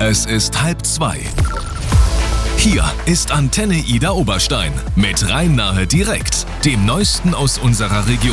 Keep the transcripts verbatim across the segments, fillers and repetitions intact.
Es ist halb zwei. Hier ist Antenne Ida Oberstein mit Rhein-Nahe direkt, dem Neuesten aus unserer Region.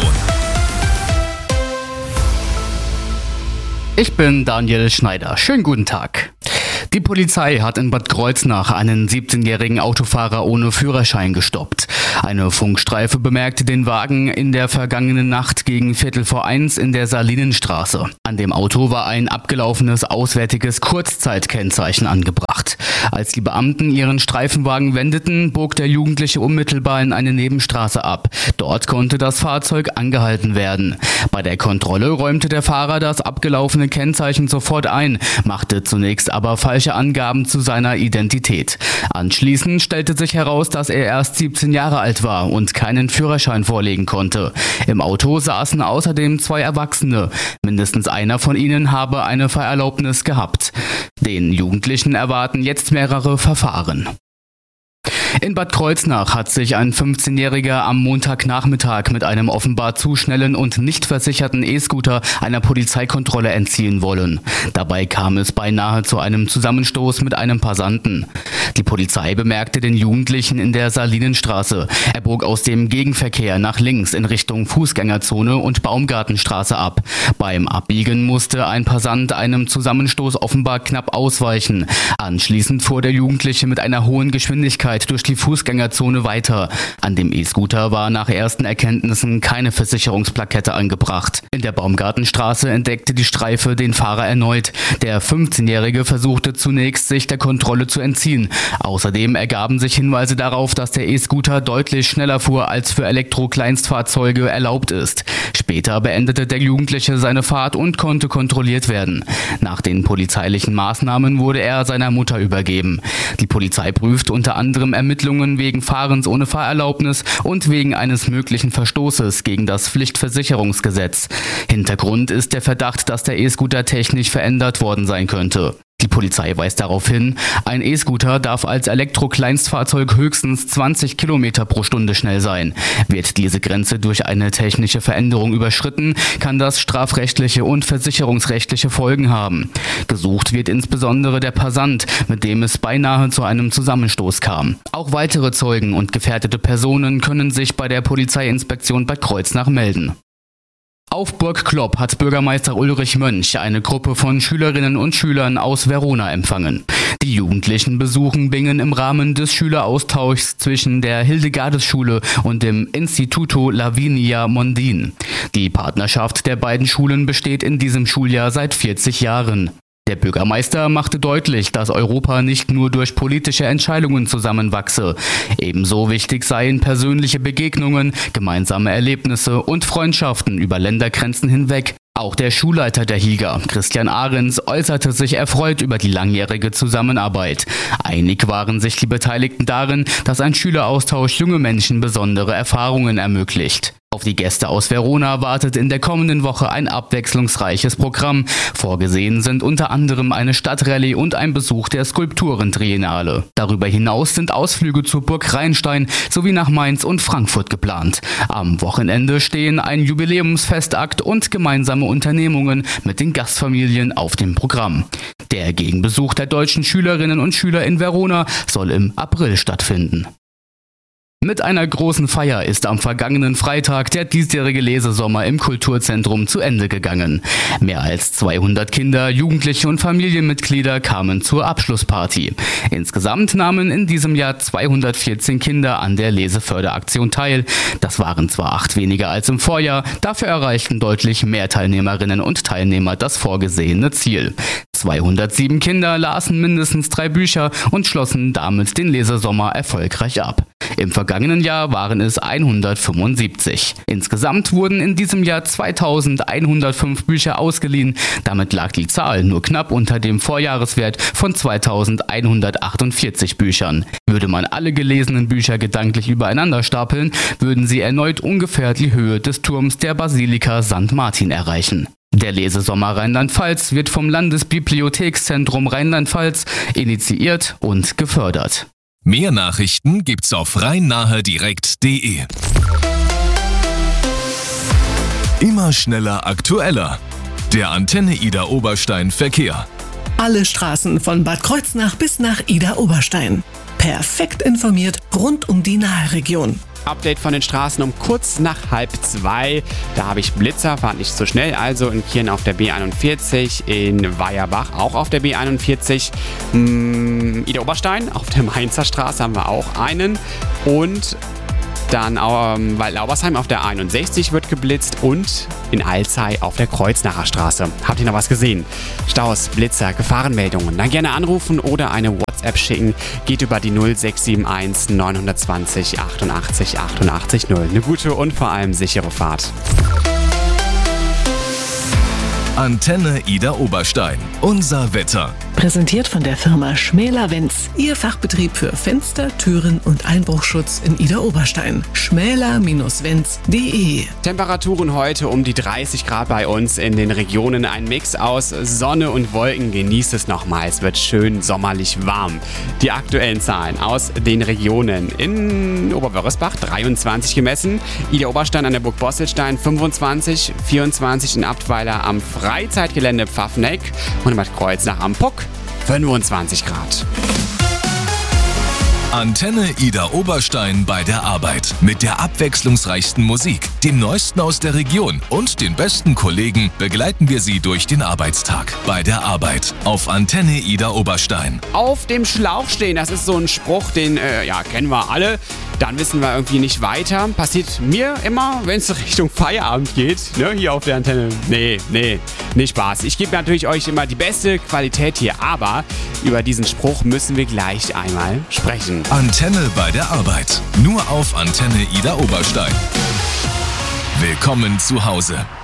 Ich bin Daniel Schneider. Schönen guten Tag. Die Polizei hat in Bad Kreuznach einen siebzehnjährigen Autofahrer ohne Führerschein gestoppt. Eine Funkstreife bemerkte den Wagen in der vergangenen Nacht gegen Viertel vor eins in der Salinenstraße. An dem Auto war ein abgelaufenes auswärtiges Kurzzeitkennzeichen angebracht. Als die Beamten ihren Streifenwagen wendeten, bog der Jugendliche unmittelbar in eine Nebenstraße ab. Dort konnte das Fahrzeug angehalten werden. Bei der Kontrolle räumte der Fahrer das abgelaufene Kennzeichen sofort ein, machte zunächst aber falsche Angaben zu seiner Identität. Anschließend stellte sich heraus, dass er erst siebzehn Jahre alt war und keinen Führerschein vorlegen konnte. Im Auto saßen außerdem zwei Erwachsene. Mindestens einer von ihnen habe eine Fahrerlaubnis gehabt. Den Jugendlichen erwarten jetzt mehrere Verfahren. In Bad Kreuznach hat sich ein fünfzehnjähriger am Montagnachmittag mit einem offenbar zu schnellen und nicht versicherten E-Scooter einer Polizeikontrolle entziehen wollen. Dabei kam es beinahe zu einem Zusammenstoß mit einem Passanten. Die Polizei bemerkte den Jugendlichen in der Salinenstraße. Er bog aus dem Gegenverkehr nach links in Richtung Fußgängerzone und Baumgartenstraße ab. Beim Abbiegen musste ein Passant einem Zusammenstoß offenbar knapp ausweichen. Anschließend fuhr der Jugendliche mit einer hohen Geschwindigkeit durch die Fußgängerzone weiter. An dem E-Scooter war nach ersten Erkenntnissen keine Versicherungsplakette angebracht. In der Baumgartenstraße entdeckte die Streife den Fahrer erneut. Der fünfzehnjährige versuchte zunächst, sich der Kontrolle zu entziehen. Außerdem ergaben sich Hinweise darauf, dass der E-Scooter deutlich schneller fuhr, als für Elektro-Kleinstfahrzeuge erlaubt ist. Später beendete der Jugendliche seine Fahrt und konnte kontrolliert werden. Nach den polizeilichen Maßnahmen wurde er seiner Mutter übergeben. Die Polizei prüft unter anderem Ermittlungen wegen Fahrens ohne Fahrerlaubnis und wegen eines möglichen Verstoßes gegen das Pflichtversicherungsgesetz. Hintergrund ist der Verdacht, dass der E-Scooter technisch verändert worden sein könnte. Die Polizei weist darauf hin, ein E-Scooter darf als Elektro-Kleinstfahrzeug höchstens zwanzig Kilometer pro Stunde schnell sein. Wird diese Grenze durch eine technische Veränderung überschritten, kann das strafrechtliche und versicherungsrechtliche Folgen haben. Gesucht wird insbesondere der Passant, mit dem es beinahe zu einem Zusammenstoß kam. Auch weitere Zeugen und gefährdete Personen können sich bei der Polizeiinspektion Bad Kreuznach melden. Auf Burg Klopp hat Bürgermeister Ulrich Mönch eine Gruppe von Schülerinnen und Schülern aus Verona empfangen. Die Jugendlichen besuchen Bingen im Rahmen des Schüleraustauschs zwischen der Hildegardes-Schule und dem Instituto Lavinia Mondin. Die Partnerschaft der beiden Schulen besteht in diesem Schuljahr seit vierzig Jahren. Der Bürgermeister machte deutlich, dass Europa nicht nur durch politische Entscheidungen zusammenwachse. Ebenso wichtig seien persönliche Begegnungen, gemeinsame Erlebnisse und Freundschaften über Ländergrenzen hinweg. Auch der Schulleiter der H I G A, Christian Ahrens, äußerte sich erfreut über die langjährige Zusammenarbeit. Einig waren sich die Beteiligten darin, dass ein Schüleraustausch junge Menschen besondere Erfahrungen ermöglicht. Auf die Gäste aus Verona wartet in der kommenden Woche ein abwechslungsreiches Programm. Vorgesehen sind unter anderem eine Stadtrallye und ein Besuch der Skulpturentriennale. Darüber hinaus sind Ausflüge zur Burg Rheinstein sowie nach Mainz und Frankfurt geplant. Am Wochenende stehen ein Jubiläumsfestakt und gemeinsame Unternehmungen mit den Gastfamilien auf dem Programm. Der Gegenbesuch der deutschen Schülerinnen und Schüler in Verona soll im April stattfinden. Mit einer großen Feier ist am vergangenen Freitag der diesjährige Lesesommer im Kulturzentrum zu Ende gegangen. Mehr als zweihundert Kinder, Jugendliche und Familienmitglieder kamen zur Abschlussparty. Insgesamt nahmen in diesem Jahr zweihundertvierzehn Kinder an der Leseförderaktion teil. Das waren zwar acht weniger als im Vorjahr, dafür erreichten deutlich mehr Teilnehmerinnen und Teilnehmer das vorgesehene Ziel. zweihundertsieben Kinder lasen mindestens drei Bücher und schlossen damit den Lesesommer erfolgreich ab. Im vergangenen Jahr waren es hundertfünfundsiebzig. Insgesamt wurden in diesem Jahr zweitausendeinhundertfünf Bücher ausgeliehen. Damit lag die Zahl nur knapp unter dem Vorjahreswert von zweitausendeinhundertachtundvierzig Büchern. Würde man alle gelesenen Bücher gedanklich übereinander stapeln, würden sie erneut ungefähr die Höhe des Turms der Basilika Sankt Martin erreichen. Der Lesesommer Rheinland-Pfalz wird vom Landesbibliothekszentrum Rheinland-Pfalz initiiert und gefördert. Mehr Nachrichten gibt's auf rhein-nahe direkt punkt de. Immer schneller, aktueller. Der Antenne Ida Oberstein Verkehr. Alle Straßen von Bad Kreuznach bis nach Idar-Oberstein. Perfekt informiert rund um die Nahe-Region. Update von den Straßen um kurz nach halb zwei. Da habe ich Blitzer, fahrt nicht so schnell. Also in Kirn auf der B einundvierzig, in Weierbach auch auf der B einundvierzig. Hm, Idar-Oberstein auf der Mainzer Straße haben wir auch einen. Und dann ähm, Waldlaubersheim auf der einundsechzig wird geblitzt und in Alzey auf der Kreuznacher Straße. Habt ihr noch was gesehen? Staus, Blitzer, Gefahrenmeldungen? Dann gerne anrufen oder eine WhatsApp schicken. Geht über die null sechs sieben eins neun zwei null achtundachtzig achtundachtzig null. Eine gute und vor allem sichere Fahrt. Antenne Idar-Oberstein. Unser Wetter. Präsentiert von der Firma Schmäler-Wenz. Ihr Fachbetrieb für Fenster, Türen und Einbruchschutz in Idar-Oberstein. schmäler Bindestrich wenz punkt de. Temperaturen heute um die dreißig Grad bei uns in den Regionen. Ein Mix aus Sonne und Wolken. Genießt es nochmal. Es wird schön sommerlich warm. Die aktuellen Zahlen aus den Regionen. In Oberwörresbach dreiundzwanzig gemessen. Idar-Oberstein an der Burg Bosselstein fünfundzwanzig. vierundzwanzig in Abtweiler am Freizeitgelände Pfaffenegg. Und in Bad Kreuznach am Puck fünfundzwanzig Grad. Antenne Idar-Oberstein bei der Arbeit. Mit der abwechslungsreichsten Musik, dem Neuesten aus der Region und den besten Kollegen begleiten wir Sie durch den Arbeitstag. Bei der Arbeit auf Antenne Idar-Oberstein. Auf dem Schlauch stehen, das ist so ein Spruch, den äh, ja, kennen wir alle. Dann wissen wir irgendwie nicht weiter. Passiert mir immer, wenn es Richtung Feierabend geht, ne, hier auf der Antenne. Nee, nee, nicht Spaß. Ich gebe natürlich euch immer die beste Qualität hier, aber über diesen Spruch müssen wir gleich einmal sprechen. Antenne bei der Arbeit. Nur auf Antenne Idar-Oberstein. Willkommen zu Hause.